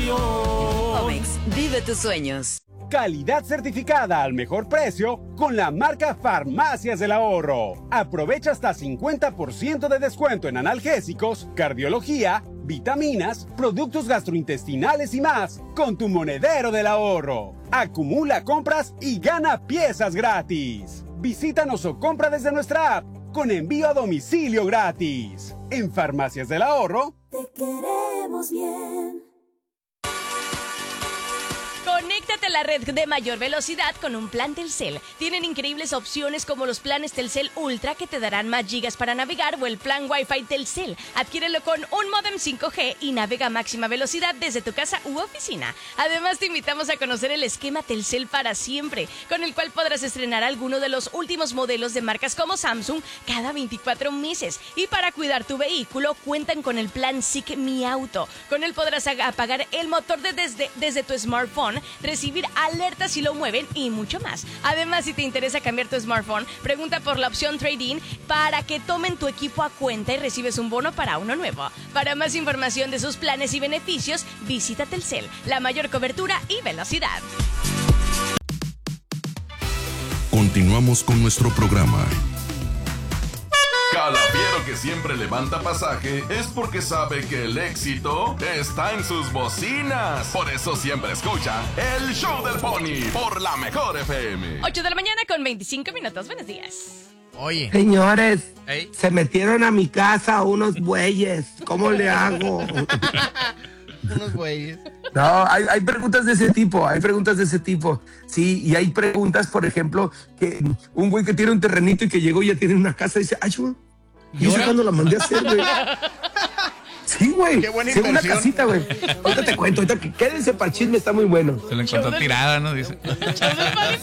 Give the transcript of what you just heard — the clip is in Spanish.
Comex, vive tus sueños. Calidad certificada al mejor precio con la marca Farmacias del Ahorro. Aprovecha hasta 50% de descuento en analgésicos, cardiología, vitaminas, productos gastrointestinales y más con tu monedero del ahorro. Acumula compras y gana piezas gratis. Visítanos o compra desde nuestra app con envío a domicilio gratis. En Farmacias del Ahorro, te queremos bien. Conéctate a la red de mayor velocidad con un plan Telcel. Tienen increíbles opciones como los planes Telcel Ultra que te darán más gigas para navegar o el plan Wi-Fi Telcel. Adquiérelo con un módem 5G y navega a máxima velocidad desde tu casa u oficina. Además, te invitamos a conocer el esquema Telcel para siempre, con el cual podrás estrenar alguno de los últimos modelos de marcas como Samsung cada 24 meses. Y para cuidar tu vehículo, cuentan con el plan SIC Mi Auto. Con él podrás apagar el motor desde tu smartphone, recibir alertas si lo mueven y mucho más. Además, si te interesa cambiar tu smartphone, pregunta por la opción Trade-in para que tomen tu equipo a cuenta y recibes un bono para uno nuevo. Para más información de sus planes y beneficios, visita Telcel, la mayor cobertura y velocidad. Continuamos con nuestro programa. Calafiero que siempre levanta pasaje es porque sabe que el éxito está en sus bocinas. Por eso siempre escucha el Show del Pony por la Mejor FM. 8 de la mañana con 25 minutos. Buenos días. Oye. Señores, ¿Ey? se metieron a mi casa unos bueyes. ¿Cómo le hago? Unos güeyes. No, hay preguntas de ese tipo, Sí, y hay preguntas, por ejemplo, que un güey que tiene un terrenito y que llegó y ya tiene una casa y dice, ay, güey, ¿y esa cuando la mandé a hacer, güey? Sí, güey. Qué buena sí, una inversión. casita, güey. Ahorita te cuento, quédense para el chisme, está muy bueno. Se lo encontró tirada, ¿no? Dice.